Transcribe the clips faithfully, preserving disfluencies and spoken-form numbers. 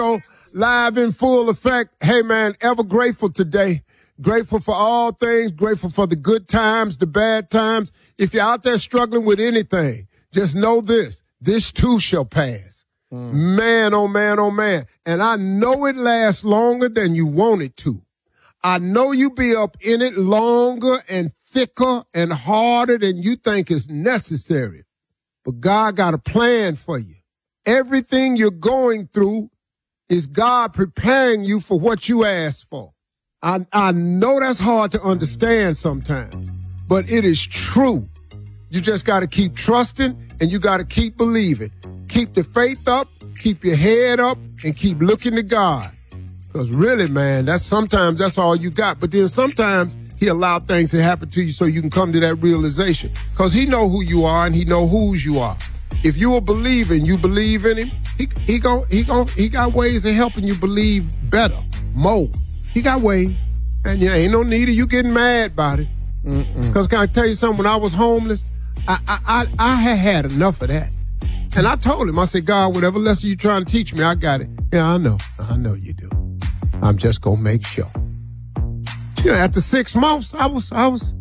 Live in full effect. Hey, man, ever grateful today. Grateful for all things. Grateful for the good times, the bad times. If you're out there struggling with anything, just know this. This too shall pass. Mm. Man, oh, man, oh, man. And I know it lasts longer than you want it to. I know you be up in it longer and thicker and harder than you think is necessary. But God got a plan for you. Everything you're going through is God preparing you for what you asked for. I, I know that's hard to understand sometimes, but it is true. You just got to keep trusting and you got to keep believing. Keep the faith up, keep your head up, and keep looking to God. Because really, man, that's sometimes that's all you got. But then sometimes he allowed things to happen to you so you can come to that realization. Because he know who you are and he know whose you are. If you are believing, you believe in him, he he go he go he got ways of helping you believe better, more. He got ways, and yeah, ain't no need of you getting mad about it. Because can I tell you something? When I was homeless, I I I, I had had enough of that, and I told him, I said, God, whatever lesson you trying to teach me, I got it. Yeah, I know, I know you do. I'm just gonna make sure. You know, after six months, I was I was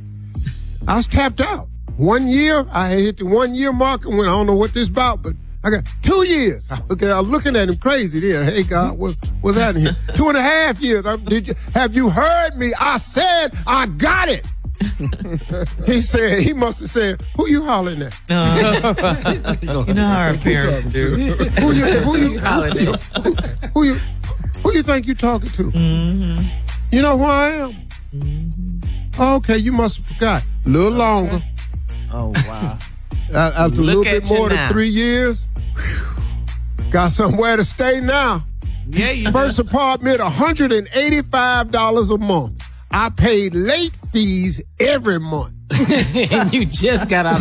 I was tapped out. One year, I hit the one year mark and went, I don't know what this about, but I got two years. I was looking at him crazy there. Hey, God, what, what's happening here? Two and a half years. I, did you, have you heard me? I said, I got it. He said, he must have said, who you hollering at? Uh, you know how our parents do. Who you, who you, hollering at? Who, who you, who you think you talking to? Mm-hmm. You know who I am? Mm-hmm. Okay, you must have forgot. A little longer. Oh, wow. After a little bit more than three years, whew, got somewhere to stay now. Yeah, you First know. Apartment, one hundred eighty-five dollars a month. I paid late fees every month. And you just got out